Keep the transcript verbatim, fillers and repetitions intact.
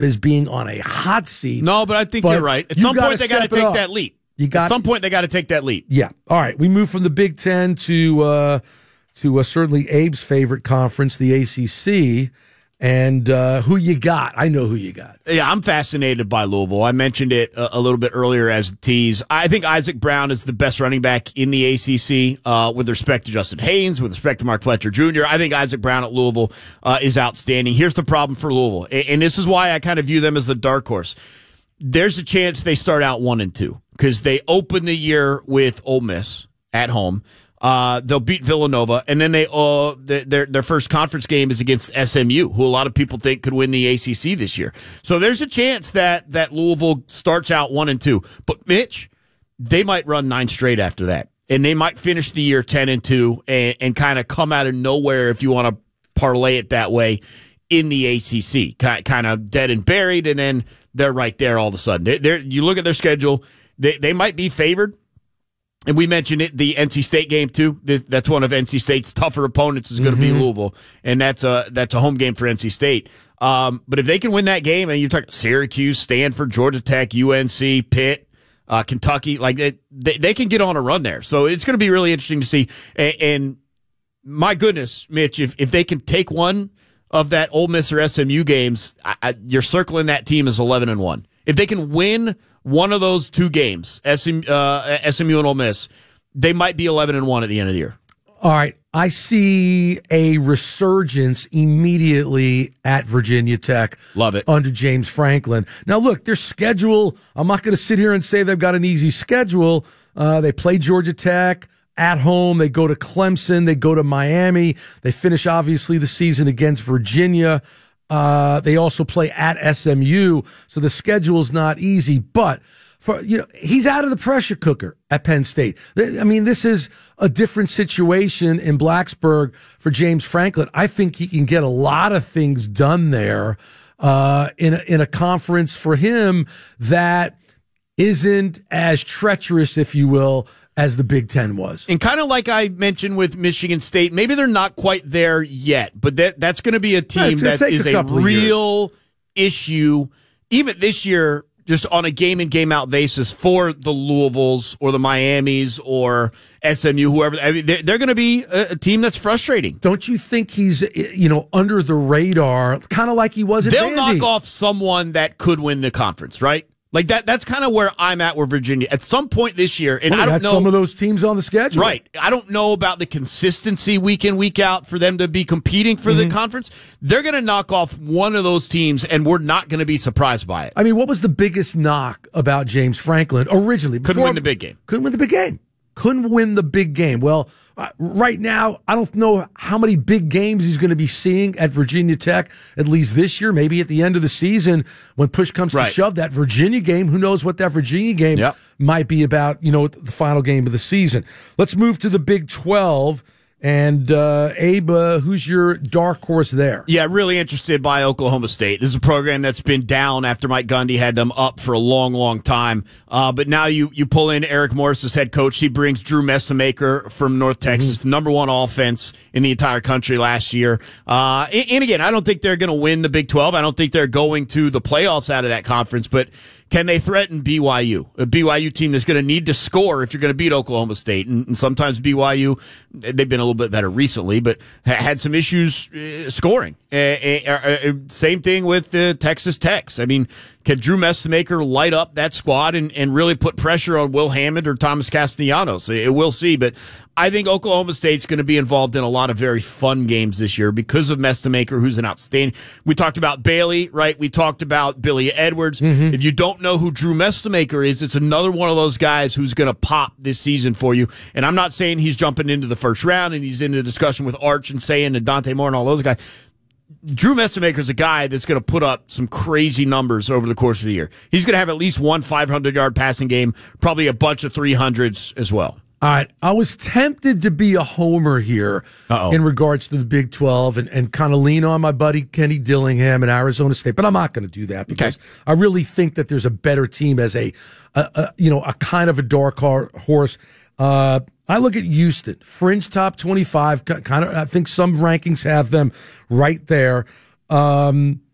as being on a hot seat. No, but I think but you're right. At you some gotta point, they got to step it take up. that leap. You got At some point, they got to take that leap. Yeah. All right. We move from the Big Ten to uh, to uh, certainly Abe's favorite conference, the A C C. And uh, who you got? I know who you got. Yeah, I'm fascinated by Louisville. I mentioned it a, a little bit earlier as a tease. I think Isaac Brown is the best running back in the A C C uh, with respect to Justin Haynes, with respect to Mark Fletcher Junior I think Isaac Brown at Louisville uh, is outstanding. Here's the problem for Louisville, and, and this is why I kind of view them as the dark horse. There's a chance they start out one and two because they open the year with Ole Miss at home. Uh, they'll beat Villanova, and then they uh, their their first conference game is against S M U, who a lot of people think could win the A C C this year. So there's a chance that that Louisville starts out one and two. But Mitch, they might run nine straight after that, and they might finish the year ten and two, and, and kind of come out of nowhere, if you want to parlay it that way, in the A C C, kind of dead and buried, and then they're right there all of a sudden. They're, they're, you look at their schedule; they they might be favored. And we mentioned it, the N C State game too. This, that's one of N C State's tougher opponents is going to mm-hmm. be Louisville, and that's a that's a home game for N C State. Um, but if they can win that game, and you're talking Syracuse, Stanford, Georgia Tech, U N C, Pitt, uh, Kentucky, like they, they they can get on a run there. So it's going to be really interesting to see. And, and my goodness, Mitch, if if they can take one of that Ole Miss or S M U games, I, I, you're circling that team as eleven and one. If they can win one of those two games, S M, uh, S M U and Ole Miss, they might be eleven and one at the end of the year. All right. I see a resurgence immediately at Virginia Tech. Love it. Under James Franklin. Now, look, their schedule, I'm not going to sit here and say they've got an easy schedule. Uh, they play Georgia Tech at home. They go to Clemson. They go to Miami. They finish, obviously, the season against Virginia. Uh, they also play at S M U, so the schedule's not easy. But for you know, he's out of the pressure cooker at Penn State. I mean, this is a different situation in Blacksburg for James Franklin. I think he can get a lot of things done there uh, in a, in a conference for him that isn't as treacherous, if you will, as the Big Ten was. And kind of like I mentioned with Michigan State, maybe they're not quite there yet, but that that's going to be a team yeah, that is a, a real issue, even this year, just on a game in, game out basis for the Louisvilles or the Miamis or S M U, whoever. I mean, they're, they're going to be a, a team that's frustrating. Don't you think he's, you know, under the radar, kind of like he was at They'll Vandy? knock off someone that could win the conference, right? Like that, that's kind of where I'm at with Virginia. At some point this year, and well, I don't know some of those teams on the schedule. Right. I don't know about the consistency week in, week out for them to be competing for mm-hmm. the conference. They're going to knock off one of those teams, and we're not going to be surprised by it. I mean, what was the biggest knock about James Franklin originally? Couldn't Before, win the big game. Couldn't win the big game. Couldn't win the big game. Well, uh, right now, I don't know how many big games he's going to be seeing at Virginia Tech, at least this year, maybe at the end of the season when push comes right. to shove. That Virginia game, who knows what that Virginia game yep. might be about, you know, the final game of the season. Let's move to the Big twelve. And, uh, Abe, uh, who's your dark horse there? Yeah, really interested by Oklahoma State. This is a program that's been down after Mike Gundy had them up for a long, long time. Uh, but now you, you pull in Eric Morris as head coach. He brings Drew Messamaker from North Texas, mm-hmm. the number one offense in the entire country last year. Uh, and, and again, I don't think they're going to win the Big twelve. I don't think they're going to the playoffs out of that conference, but can they threaten B Y U? A B Y U team that's going to need to score if you're going to beat Oklahoma State. And, and sometimes B Y U, they've been a little bit better recently, but ha- had some issues uh, scoring. Uh, uh, uh, same thing with uh, Texas Tech. I mean, can Drew Messamaker light up that squad and, and really put pressure on Will Hammond or Thomas Castellanos? It, we'll see, but I think Oklahoma State's going to be involved in a lot of very fun games this year because of Messamaker, who's an outstanding. We talked about Bailey, right? We talked about Billy Edwards. Mm-hmm. If you don't know who Drew Messamaker is, it's another one of those guys who's going to pop this season for you. And I'm not saying he's jumping into the first round and he's in the discussion with Arch and saying and Dante Moore and all those guys. Drew Messamaker is a guy that's going to put up some crazy numbers over the course of the year. He's going to have at least one five hundred yard passing game, probably a bunch of three hundreds as well. All right. I was tempted to be a homer here Uh-oh. in regards to the Big twelve and, and kind of lean on my buddy Kenny Dillingham and Arizona State, but I'm not going to do that because okay. I really think that there's a better team as a, a, a you know, a kind of a dark horse. Uh, I look at Houston, fringe top twenty-five, kind of, I think some rankings have them right there. Um,